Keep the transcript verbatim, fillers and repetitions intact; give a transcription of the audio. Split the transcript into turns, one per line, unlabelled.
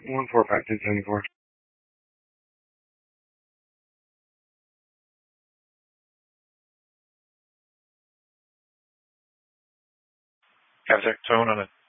One four five ten seventy four.
Captain, tone on it.